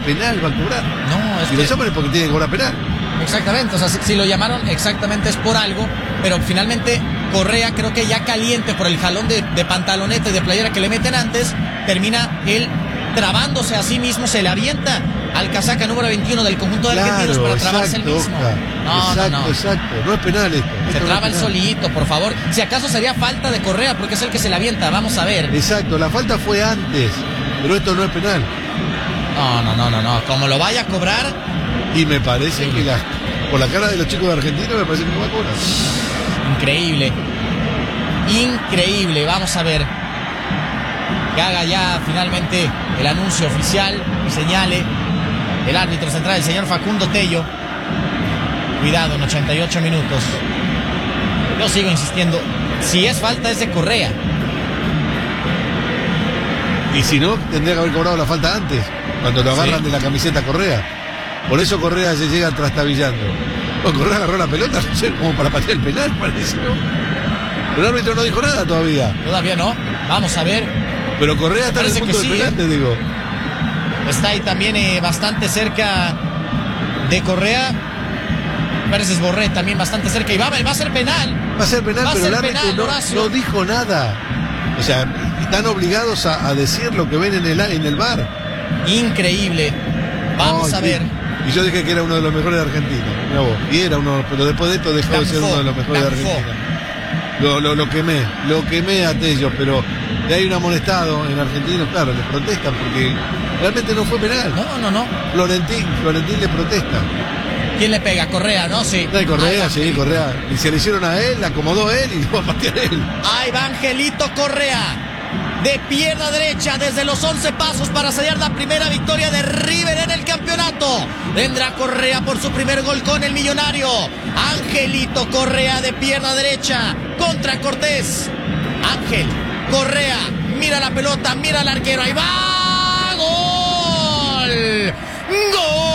penal va a cobrar. No, es si lo llaman es porque tiene que cobrar penal. Exactamente, o sea, si lo llamaron exactamente es por algo, pero finalmente Correa, creo que ya caliente por el jalón de pantaloneta y de playera que le meten antes, termina él trabándose a sí mismo, se le avienta al casaca número 21 del conjunto de argentinos para trabarse el mismo. Exacto, no es penal esto. Se traba no el solito, por favor. Si acaso sería falta de Correa, porque es el que se le avienta, vamos a ver. Exacto, la falta fue antes, pero esto no es penal. No, como lo vaya a cobrar. Y me parece que por la cara de los chicos de Argentina me parece que no va a cobrar. Increíble, vamos a ver que haga ya finalmente el anuncio oficial y señale el árbitro central, el señor Facundo Tello. Cuidado, en 88 minutos. Yo sigo insistiendo, si es falta es de Correa. Y si no, tendría que haber cobrado la falta antes, cuando lo agarran de la camiseta Correa. Por eso Correa se llega trastabillando. Correa agarró la pelota, no sé, como para patear el penal, parece, ¿no? Pero el árbitro no dijo nada todavía. Todavía no, vamos a ver. Pero Correa está en el punto del penal, te digo. Está ahí también bastante cerca de Correa. Pérez Borré también bastante cerca. Y va a ser penal. Va a ser penal, pero el árbitro no dijo nada. O sea, están obligados a decir lo que ven en el VAR. Increíble. Vamos a ver. Y yo dije que era uno de los mejores de Argentina. Mirá vos. Y era uno, pero después de esto dejó de ser uno de los mejores de Argentina. Lo quemé a Tello, pero le hay un amonestado en Argentina, claro, les protestan porque realmente no fue penal. No. Florentín le protesta. ¿Quién le pega? Correa, ¿no? Sí. Correa. Y se le hicieron a él, la acomodó él y lo va a patear él. Ahí va Angelito Correa. De pierna derecha desde los 11 pasos para sellar la primera victoria de River en el campeonato. Vendrá Correa por su primer gol con el Millonario. Angelito Correa de pierna derecha contra Cortés. Ángel Correa, mira la pelota, mira al arquero, ahí va. ¡Gol! ¡Gol!